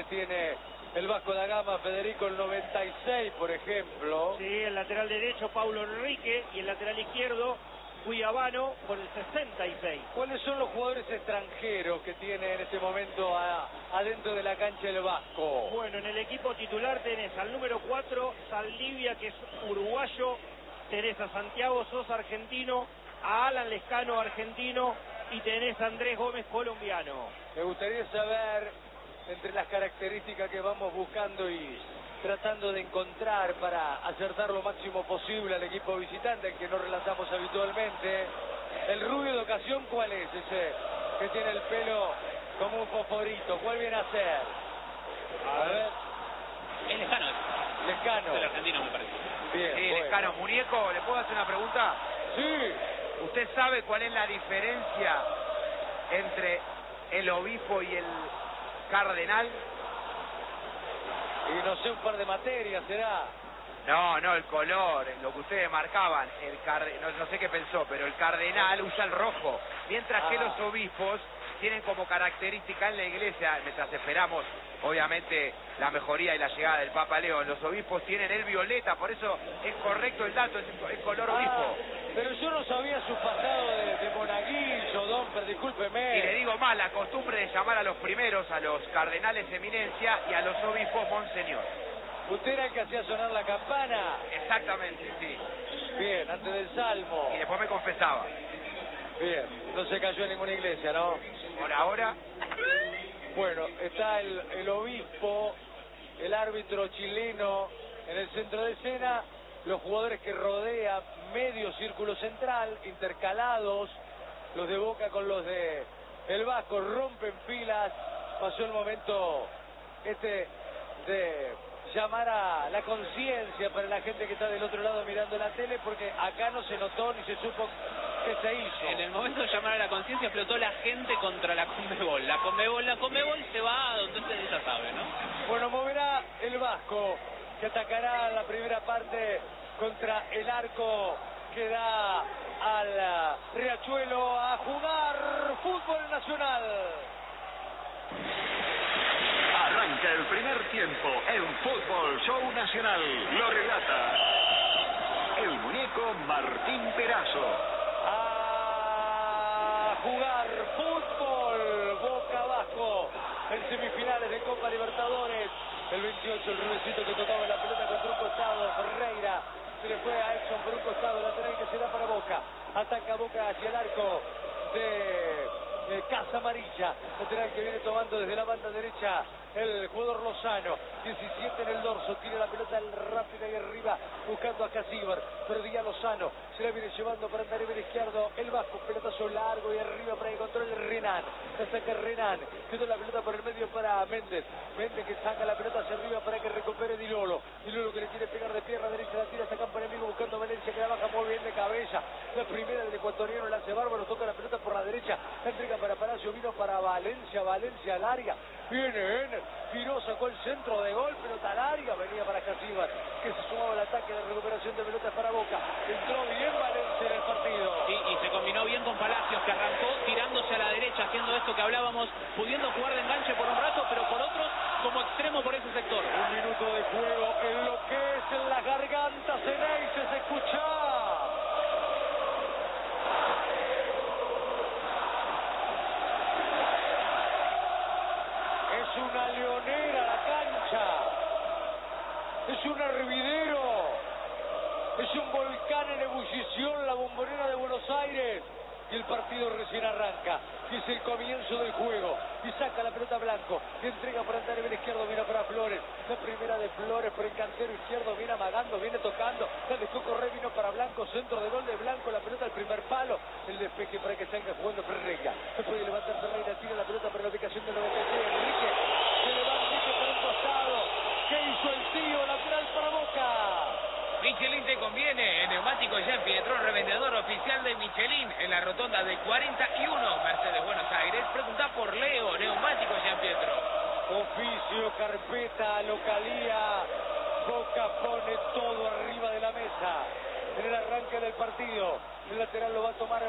laterales tiene el Vasco da Gama, Federico, el 96, por ejemplo. Sí, el lateral derecho, Paulo Enrique, y el lateral izquierdo, Guiabano, con el 66. ¿Cuáles son los jugadores extranjeros que tiene en este momento adentro de la cancha el Vasco? Bueno, en el equipo titular tenés al número 4, Saldivia, que es uruguayo, tenés a Santiago Sosa, argentino, a Alan Lescano, argentino, y tenés a Andrés Gómez, colombiano. Me gustaría saber, entre las características que vamos buscando y tratando de encontrar para acertar lo máximo posible al equipo visitante, el que no relatamos habitualmente, el rubio de ocasión, ¿cuál es? Ese que tiene el pelo como un fosforito, ¿cuál viene a ser? A ver. Es Lescano. Lescano. Es el argentino, me parece. Bien, Sí, bueno. Lescano. Muñeco, ¿le puedo hacer una pregunta? Sí. ¿Usted sabe cuál es la diferencia entre el obispo y el cardenal? Y no sé, un par de materias será. No, el color, lo que ustedes marcaban, no sé qué pensó, pero el cardenal usa el rojo, mientras que los obispos tienen como característica en la iglesia, mientras esperamos obviamente la mejoría y la llegada del Papa León, los obispos tienen el violeta, por eso es correcto el dato, es color obispo. Pero yo no sabía su pasado de monaguillo, Domper, discúlpeme. Y le digo más, la costumbre de llamar a los primeros, a los cardenales eminencia y a los obispos monseñor. ¿Usted era el que hacía sonar la campana? Exactamente, sí. Bien, antes del salmo. Y después me confesaba. Bien, no se cayó en ninguna iglesia, ¿no? Por ahora. Bueno, está el obispo, el árbitro chileno en el centro de escena, los jugadores que rodean medio círculo central, intercalados, los de Boca con los de el Vasco, rompen filas. Pasó el momento de llamar a la conciencia para la gente que está del otro lado mirando la tele, porque acá no se notó ni se supo qué se hizo. En el momento de llamar a la conciencia explotó la gente contra la Conmebol. La Conmebol se va a donde usted ya sabe, ¿no? Bueno, moverá el Vasco, que atacará la primera parte contra el arco que da al Riachuelo a jugar fútbol nacional. Arranca el primer tiempo en Fútbol Show Nacional. Lo relata el muñeco Martín Perazo. A jugar fútbol, Boca Vasco, en semifinales de Copa Libertadores. El 28, el rubecito que tocaba la pelota contra un costado, Ferreira. Se le fue a Exxon por un costado, lateral que se da para Boca. Ataca Boca hacia el arco de Casa Amarilla. Lateral que viene tomando desde la banda derecha el jugador Lozano. 17 en el dorso, tira la pelota rápida y arriba, buscando a Casíbar. Perdía Lozano, se la viene llevando para andar en el izquierdo. El Vasco, pelotazo largo y arriba para que controle Renan. Se saca Renan, quedó la pelota por el medio para Méndez. Méndez que saca la pelota hacia arriba para que recupere Dilolo. Dilolo que le quiere pegar de pierna derecha, la tira, saca para enemigo buscando a Valencia, que la baja muy bien de cabeza. La primera del ecuatoriano la hace bárbaro, toca la pelota por la derecha, la entrega para Palacio, vino para Valencia al área. Viene Ener, tiró, sacó el centro de gol, pelota larga, venía para Casíbar, que se sumaba al ataque de recuperación de pelotas para Boca. Entró bien Valencia en el partido. Sí, y se combinó bien con Palacios, que arrancó tirándose a la derecha, haciendo esto que hablábamos, pudiendo jugar de enganche por un rato, pero por otros como extremo por ese sector. Un minuto de juego, en lo que es en las gargantas, Ceneice, se escucha. Es una leonera la cancha, es un hervidero, es un volcán en ebullición la Bombonera de Buenos Aires, y el partido recién arranca, y es el comienzo del juego, y saca la pelota Blanco, y entrega para andar en el izquierdo, viene para Flores, la primera de Flores por el cantero izquierdo, viene amagando, viene tocando, la dejó correr, vino para Blanco, centro de gol de Blanco, la pelota al primer palo, el despeje para que salga jugando Ferreira, se puede levantar Ferreira, tira la pelota para la ubicación de 93, Enrique, se le va Enrique por un costado, ¿qué hizo el tío? Lateral para Boca. Michelin te conviene, el neumático Jean Pietrón, revendedor oficial de Michelin en la rotonda de 41, Mercedes Buenos Aires. Pregunta por Leo, neumático Jean Pietro. Oficio, carpeta, localía, Boca pone todo arriba de la mesa en el arranque del partido. El lateral lo va a tomar